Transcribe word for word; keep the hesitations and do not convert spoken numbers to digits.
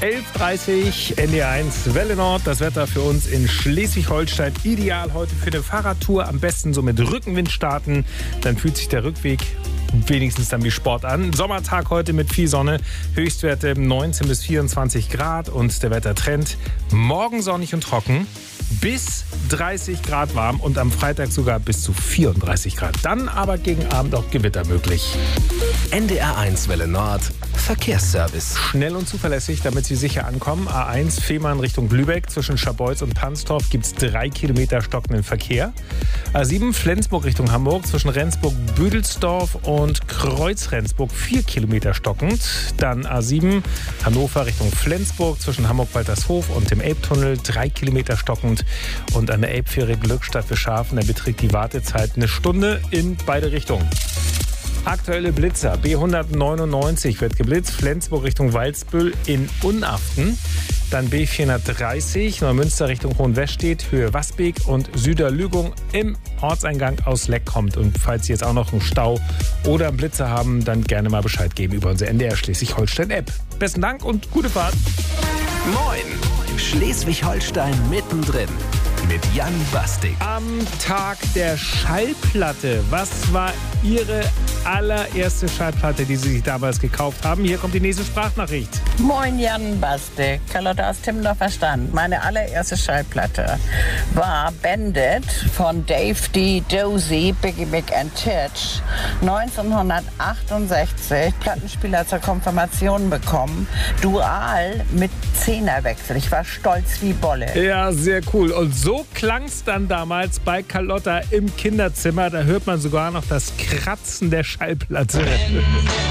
elf Uhr dreißig, N D R eins Welle Nord. Das Wetter für uns in Schleswig-Holstein ideal heute für eine Fahrradtour. Am besten so mit Rückenwind starten. Dann fühlt sich der Rückweg wenigstens dann wie Sport an. Sommertag heute mit viel Sonne. Höchstwerte neunzehn bis vierundzwanzig Grad und der Wettertrend morgen sonnig und trocken. Bis dreißig Grad warm und am Freitag sogar bis zu vierunddreißig Grad. Dann aber gegen Abend auch Gewitter möglich. N D R eins Welle Nord Verkehrsservice. Schnell und zuverlässig, damit Sie sicher ankommen. A eins Fehmarn Richtung Lübeck. Zwischen Scharbeutz und Pansdorf gibt es drei Kilometer stockenden Verkehr. A sieben Flensburg Richtung Hamburg. Zwischen Rendsburg-Büdelsdorf und Kreuz-Rendsburg vier Kilometer stockend. Dann A sieben Hannover Richtung Flensburg. Zwischen Hamburg-Waltershof und dem Elbtunnel drei Kilometer stockend. Und an der Elbfähre Glückstadt für Schafen, da beträgt die Wartezeit eine Stunde in beide Richtungen. Aktuelle Blitzer. B hundertneunundneunzig wird geblitzt. Flensburg Richtung Walsbüll in Unaften. Dann B vierhundertdreißig Neumünster Richtung Hohenwestedt, Höhe Wasbeek und Süderlügung im Ortseingang aus Leck kommt. Und falls Sie jetzt auch noch einen Stau oder einen Blitzer haben, dann gerne mal Bescheid geben über unsere N D R Schleswig-Holstein-App. Besten Dank und gute Fahrt. Moin! Schleswig-Holstein mittendrin. Mit Jan Bastik. Am Tag der Schallplatte. Was war Ihre allererste Schallplatte, die Sie sich damals gekauft haben? Hier kommt die nächste Sprachnachricht. Moin Jan Bastik, Carlotta aus Timmendorfer Stand. Meine allererste Schallplatte war Bandit von Dave D. Dozy, Biggie Big and Titch. neunzehnhundertachtundsechzig, Plattenspieler zur Konfirmation bekommen. Dual mit Zehnerwechsel. Ich war stolz wie Bolle. Ja, sehr cool. Und so klang es dann damals bei Carlotta im Kinderzimmer. Da hört man sogar noch das Kratzen der Schallplatte.